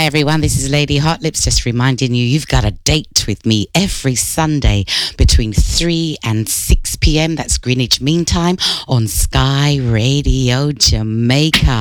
everyone, this is Lady Hot Lips, just reminding you you've got a date with me every Sunday between 3 and 6 p.m. That's Greenwich Mean Time on Sky Radio Jamaica.